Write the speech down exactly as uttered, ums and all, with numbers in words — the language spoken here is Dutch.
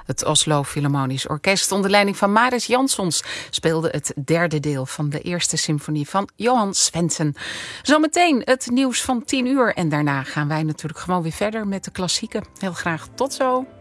Het Oslo Philharmonisch Orkest onder leiding van Mariss Jansons speelde het derde deel van de eerste symfonie van Johan Svendsen. Zometeen het nieuws van tien uur en daarna gaan wij natuurlijk gewoon weer verder met de klassieken. Heel graag tot zo.